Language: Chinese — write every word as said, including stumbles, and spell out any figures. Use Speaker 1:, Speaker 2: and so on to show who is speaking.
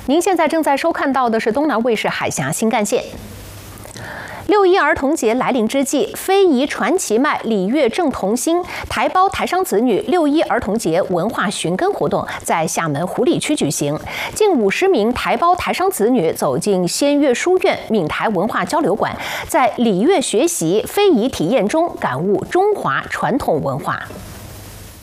Speaker 1: 您现在正在收看到的是东南卫视海峡新干线。六一儿童节来临之际，非遗传奇脉礼乐正同心台胞台商子女六一儿童节文化寻根活动在厦门湖里区举行。近五十名台胞台商子女走进仙乐书院闽台文化交流馆，在礼乐学习、非遗体验中感悟中华传统文化。